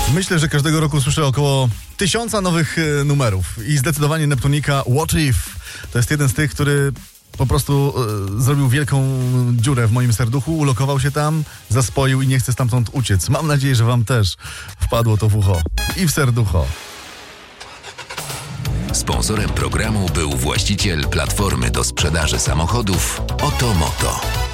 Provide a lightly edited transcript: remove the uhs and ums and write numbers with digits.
Myślę, że każdego roku słyszę około 1000 nowych numerów i zdecydowanie Neptunika What If to jest jeden z tych, który po prostu zrobił wielką dziurę w moim serduchu, ulokował się tam, zaspoił i nie chce stamtąd uciec. Mam nadzieję, że wam też wpadło to w ucho i w serducho. Sponsorem programu był właściciel platformy do sprzedaży samochodów Otomoto.